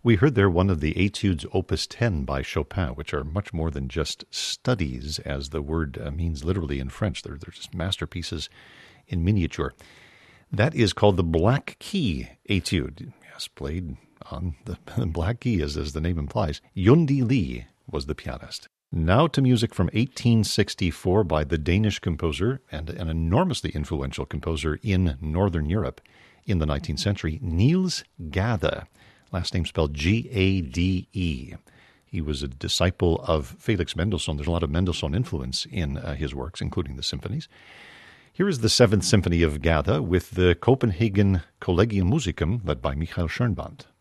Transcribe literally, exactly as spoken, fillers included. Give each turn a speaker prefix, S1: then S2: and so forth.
S1: We heard there one of the Etudes Opus ten by Chopin, which are much more than just studies, as the word uh, means literally in French. They're, they're just masterpieces in miniature. That is called the Black Key Etude. Yes, played on the Black Key, as, as the name implies. Yundi Lee was the pianist. Now to music from eighteen sixty-four by the Danish composer and an enormously influential composer in Northern Europe in the nineteenth century, Niels Gade. Last name spelled G A D E. He was a disciple of Felix Mendelssohn. There's a lot of Mendelssohn influence in uh, his works, including the symphonies. Here is the Seventh Symphony of Gade with the Copenhagen Collegium Musicum, led by Michael Schoenband.